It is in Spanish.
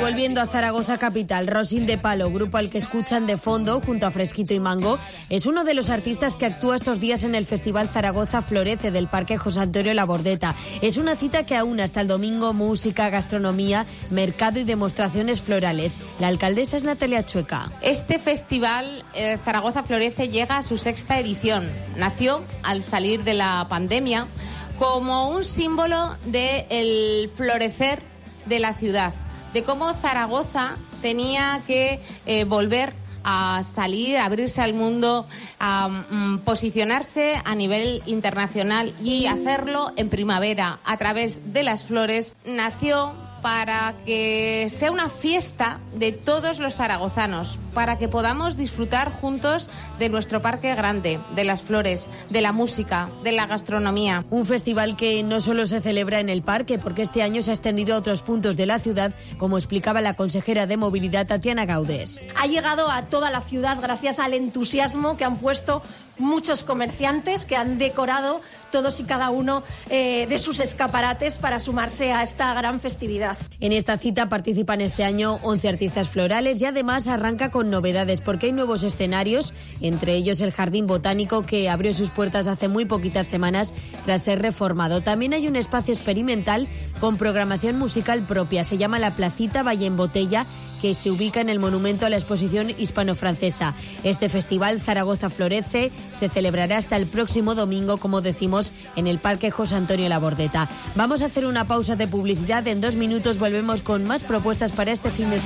Volviendo a Zaragoza capital, Rosin de Palo, grupo al que escuchan de fondo junto a Fresquito y Mango, es uno de los artistas que actúa estos días en el Festival Zaragoza Florece del Parque José Antonio Labordeta. Es una cita que aúna hasta el domingo música, gastronomía, mercado y demostraciones florales. La alcaldesa es Natalia Chueca. Este festival Zaragoza Florece llega a su 6ª edición. Nació al salir de la pandemia como un símbolo del florecer de la ciudad, de cómo Zaragoza tenía que volver a salir, a abrirse al mundo, a posicionarse a nivel internacional y hacerlo en primavera a través de las flores. Nació para que sea una fiesta de todos los zaragozanos, para que podamos disfrutar juntos de nuestro parque grande, de las flores, de la música, de la gastronomía. Un festival que no solo se celebra en el parque, porque este año se ha extendido a otros puntos de la ciudad, como explicaba la consejera de Movilidad Tatiana Gaudés. Ha llegado a toda la ciudad gracias al entusiasmo que han puesto muchos comerciantes que han decorado todos y cada uno de sus escaparates para sumarse a esta gran festividad. En esta cita participan este año 11 artistas florales y además arranca con novedades porque hay nuevos escenarios, entre ellos el Jardín Botánico que abrió sus puertas hace muy poquitas semanas tras ser reformado. También hay un espacio experimental con programación musical propia, se llama La Placita Valle en Botella, que se ubica en el monumento a la exposición hispano-francesa. Este festival Zaragoza Florece se celebrará hasta el próximo domingo, como decimos, en el Parque José Antonio Labordeta. Vamos a hacer una pausa de publicidad. En 2 minutos volvemos con más propuestas para este fin de semana.